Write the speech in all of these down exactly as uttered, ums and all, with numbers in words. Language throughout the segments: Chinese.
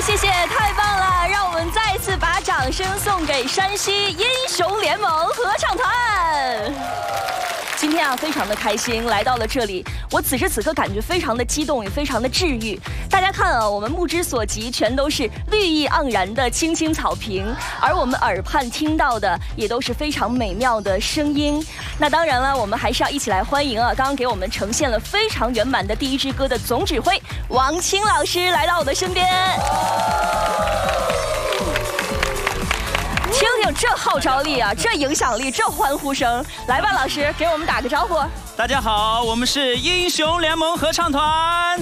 谢谢，太棒了！让我们再次把掌声送给山西英雄联盟合唱团。今天啊，非常的开心来到了这里，我此时此刻感觉非常的激动，也非常的治愈。大家看啊，我们目之所及全都是绿意盎然的青青草坪，而我们耳畔听到的也都是非常美妙的声音。那当然了，我们还是要一起来欢迎啊，刚刚给我们呈现了非常圆满的第一支歌的总指挥王清老师来到我的身边。听听这号召力啊，这影响力，这欢呼声！来吧，老师，给我们打个招呼。 大家好，我们是英雄联盟合唱团。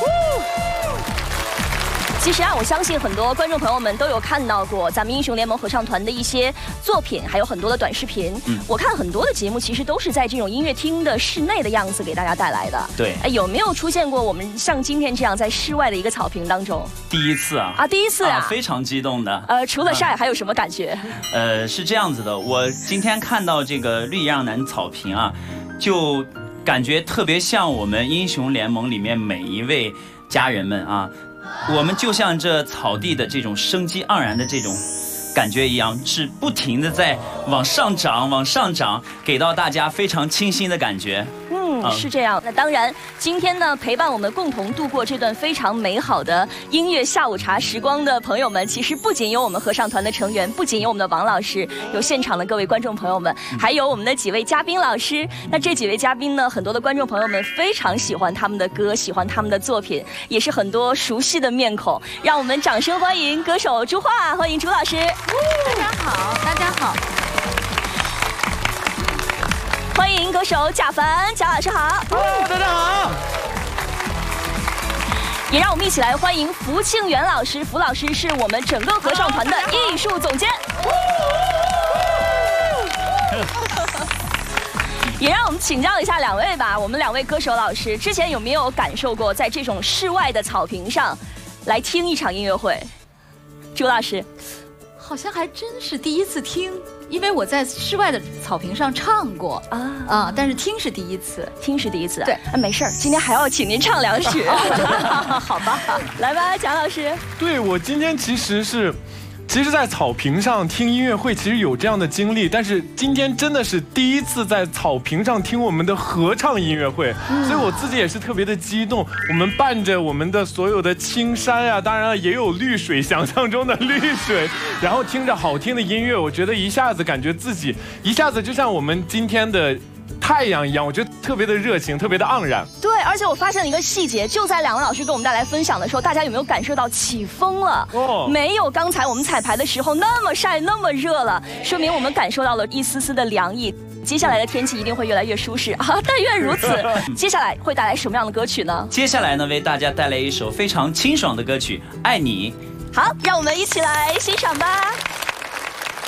其实啊，我相信很多观众朋友们都有看到过咱们英雄联盟合唱团的一些作品，还有很多的短视频。嗯，我看很多的节目其实都是在这种音乐厅的室内的样子给大家带来的。 对， 哎，有没有出现过我们像今天这样在室外的一个草坪当中？ 第一次啊！ 啊，第一次啊， 啊非常激动的。 呃，除了晒，啊、还有什么感觉？ 呃，是这样子的，我今天看到这个绿意盎然草坪啊，就感觉特别像我们英雄联盟里面每一位家人们啊。我们就像这草地的这种生机盎然的这种感觉一样，是不停的在往上涨，往上涨，给到大家非常清新的感觉。 嗯，是这样。那当然，今天呢，陪伴我们共同度过这段非常美好的音乐下午茶时光的朋友们，其实不仅有我们合唱团的成员，不仅有我们的王老师，有现场的各位观众朋友们，还有我们的几位嘉宾老师。那这几位嘉宾呢，很多的观众朋友们非常喜欢他们的歌，喜欢他们的作品，也是很多熟悉的面孔。让我们掌声欢迎歌手朱桦，欢迎朱老师。 大家好，大家好。 欢迎歌手贾凡，贾老师好。 Hello， 大家好。 也让我们一起来欢迎福庆元老师，福老师是我们整个合唱团的艺术总监。也让我们请教一下两位吧，我们两位歌手老师之前有没有感受过在这种室外的草坪上来听一场音乐会？朱老师。 好像还真是第一次听，因为我在室外的草坪上唱过啊啊，但是听是第一次， 听是第一次。 对， 啊、没事儿，今天还要请您唱两曲，好吧？来吧，蒋老师。 对，我今天其实是，其实，在草坪上听音乐会，其实有这样的经历，但是今天真的是第一次在草坪上听我们的合唱音乐会，嗯、所以我自己也是特别的激动。我们伴着我们的所有的青山啊，当然了也有绿水，想象中的绿水，然后听着好听的音乐，我觉得一下子感觉自己一下子就像我们今天的太阳一样，我觉得特别的热情，特别的盎然。 对，而且我发现了一个细节，就在两位老师给我们带来分享的时候，大家有没有感受到起风了？哦，没有刚才我们彩排的时候那么晒那么热了，说明我们感受到了一丝丝的凉意。接下来的天气一定会越来越舒适啊！但愿如此。接下来会带来什么样的歌曲呢？ 接下来呢，为大家带来一首非常清爽的歌曲《爱你》。 好，让我们一起来欣赏吧。